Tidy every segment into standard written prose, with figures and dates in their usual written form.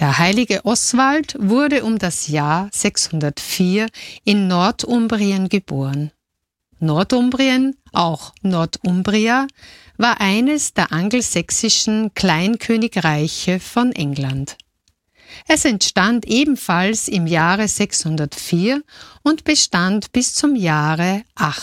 Der heilige Oswald wurde um das Jahr 604 in Nordumbrien geboren. Nordumbrien, auch Northumbria, war eines der angelsächsischen Kleinkönigreiche von England. Es entstand ebenfalls im Jahre 604 und bestand bis zum Jahre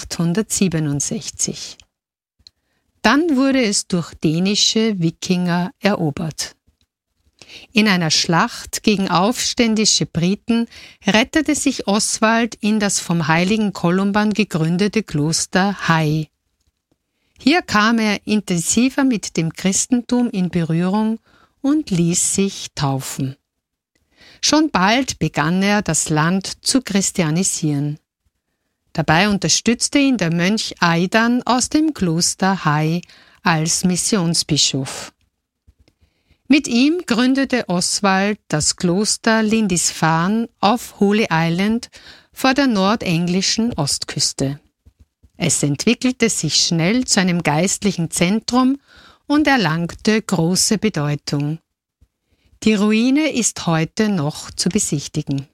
867. Dann wurde es durch dänische Wikinger erobert. In einer Schlacht gegen aufständische Briten rettete sich Oswald in das vom heiligen Kolumban gegründete Kloster Hay. Hier kam er intensiver mit dem Christentum in Berührung und ließ sich taufen. Schon bald begann er, das Land zu christianisieren. Dabei unterstützte ihn der Mönch Aidan aus dem Kloster Hay als Missionsbischof. Mit ihm gründete Oswald das Kloster Lindisfarne auf Holy Island vor der nordenglischen Ostküste. Es entwickelte sich schnell zu einem geistlichen Zentrum und erlangte große Bedeutung. Die Ruine ist heute noch zu besichtigen.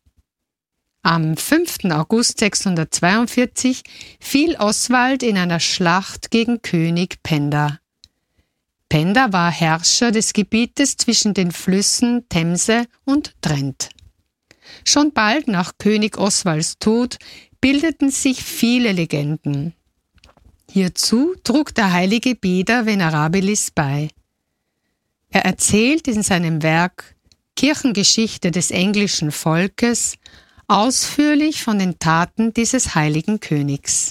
Am 5. August 642 fiel Oswald in einer Schlacht gegen König Penda. Penda war Herrscher des Gebietes zwischen den Flüssen Themse und Trent. Schon bald nach König Oswalds Tod bildeten sich viele Legenden. Hierzu trug der heilige Beda Venerabilis bei. Er erzählt in seinem Werk Kirchengeschichte des englischen Volkes ausführlich von den Taten dieses heiligen Königs.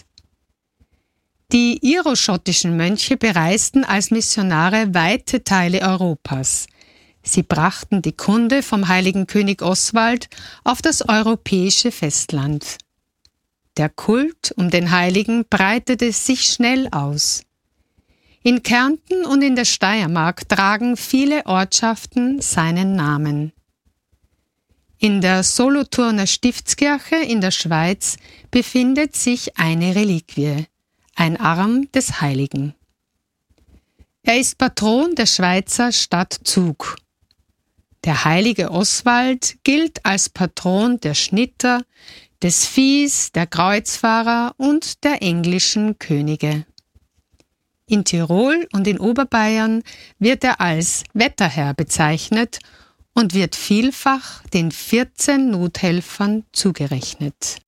Die iroschottischen Mönche bereisten als Missionare weite Teile Europas. Sie brachten die Kunde vom heiligen König Oswald auf das europäische Festland. Der Kult um den Heiligen breitete sich schnell aus. In Kärnten und in der Steiermark tragen viele Ortschaften seinen Namen. In der Solothurner Stiftskirche in der Schweiz befindet sich eine Reliquie, ein Arm des Heiligen. Er ist Patron der Schweizer Stadt Zug. Der heilige Oswald gilt als Patron der Schnitter, des Viehs, der Kreuzfahrer und der englischen Könige. In Tirol und in Oberbayern wird er als Wetterherr bezeichnet und wird vielfach den 14 Nothelfern zugerechnet.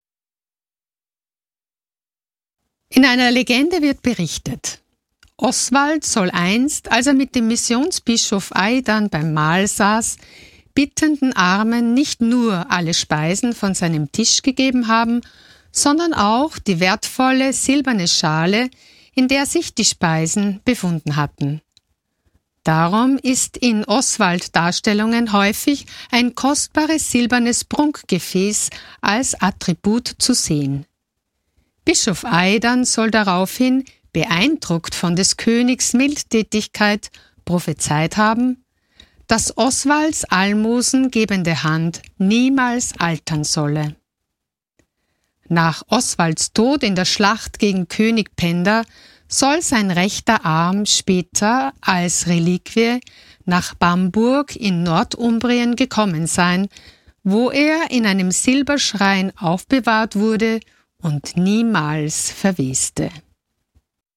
In einer Legende wird berichtet, Oswald soll einst, als er mit dem Missionsbischof Aidan beim Mahl saß, bittenden Armen nicht nur alle Speisen von seinem Tisch gegeben haben, sondern auch die wertvolle silberne Schale, in der sich die Speisen befunden hatten. Darum ist in Oswald-Darstellungen häufig ein kostbares silbernes Prunkgefäß als Attribut zu sehen. Bischof Aidan soll daraufhin, beeindruckt von des Königs Mildtätigkeit, prophezeit haben, dass Oswalds almosengebende Hand niemals altern solle. Nach Oswalds Tod in der Schlacht gegen König Penda soll sein rechter Arm später als Reliquie nach Bamburg in Nordumbrien gekommen sein, wo er in einem Silberschrein aufbewahrt wurde und niemals verweste.